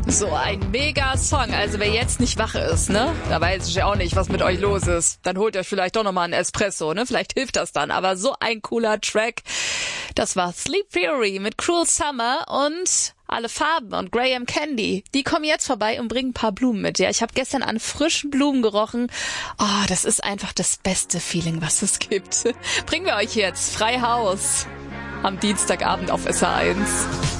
So ein Mega-Song. Also wer jetzt nicht wach ist, ne? Da weiß ich ja auch nicht, was mit euch los ist. Dann holt ihr vielleicht doch nochmal einen Espresso, ne? Vielleicht hilft das dann. Aber so ein cooler Track. Das war Sleep Fury mit Cruel Summer und Alle Farben und Graham Candy. Die kommen jetzt vorbei und bringen ein paar Blumen mit. Ja, ich habe gestern an frischen Blumen gerochen. Oh, das ist einfach das beste Feeling, was es gibt. Bringen wir euch jetzt frei Haus am Dienstagabend auf SR1.